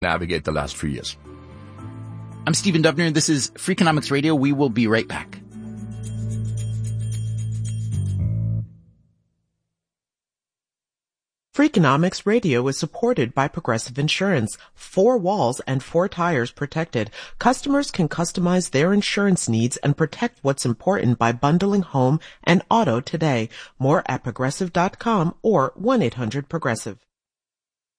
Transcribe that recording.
navigate the last few years. I'm Stephen Dubner. This is Freakonomics Radio. We will be right back. Freakonomics Radio is supported by Progressive Insurance. 4 walls and 4 tires protected. Customers can customize their insurance needs and protect what's important by bundling home and auto today. More at Progressive.com or 1-800-PROGRESSIVE.